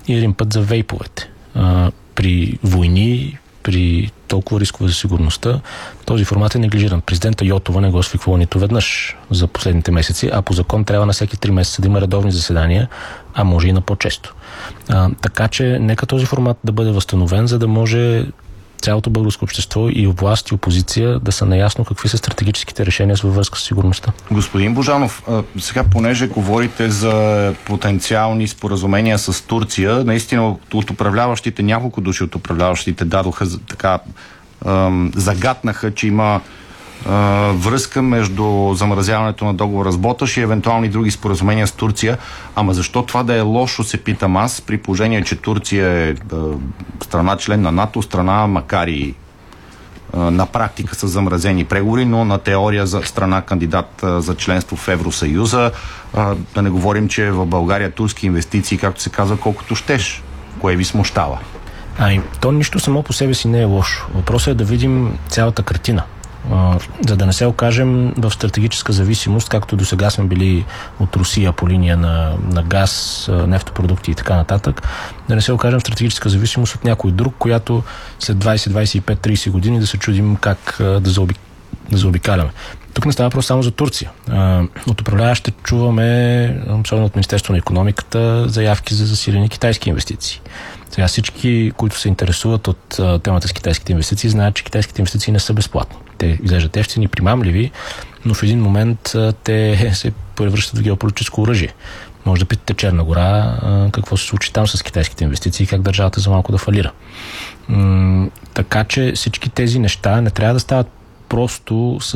и един път за вейповете. При войни, при толкова рискове за сигурността, този формат е неглижиран. Президента Йотова не го свиквала нито веднъж за последните месеци, а по закон трябва на всеки 3 месеца да има редовни заседания, а може и на по-често. Така че нека този формат да бъде възстановен, за да може цялото българско общество и власт и опозиция да са наясно какви са стратегическите решения във връзка с сигурността. Господин Божанов, сега понеже говорите за потенциални споразумения с Турция, наистина от управляващите, няколко души от управляващите дадоха така, загатнаха, че има връзка между замразяването на договора с Боташ и евентуални други споразумения с Турция. Ама защо това да е лошо, се питам аз, при положение, че Турция е страна член на НАТО, страна, макар и на практика са замразени преговори, но на теория за страна кандидат за членство в Евросъюза. Да не говорим, че в България турски инвестиции, както се казва, колкото щеш. Кое ви смущава? То нищо само по себе си не е лошо. Въпросът е да видим цялата картина. За да не се окажем в стратегическа зависимост, както до сега сме били от Русия по линия на газ, нефтопродукти и така нататък, да не се окажем в стратегическа зависимост от някой друг, която след 20, 25, 30 години да се чудим как да заобикаляме. Тук не става въпрос само за Турция. От управляващите чуваме, особено от Министерството на икономиката, заявки за засилени китайски инвестиции. Сега всички, които се интересуват от темата с китайските инвестиции, знаят, че китайските инвестиции не са безплатни. Те изглеждат ефтини, примамливи, но в един момент те се превръщат в геополитическо оръжие. Може да питате Черна гора какво се случи там с китайските инвестиции и как държавата за малко да фалира. Така че всички тези неща не трябва да стават просто с